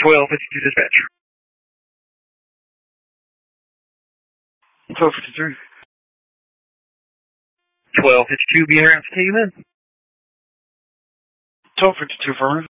1252 dispatch. 1253. 1252 being around to take you in. 1252 affirmative.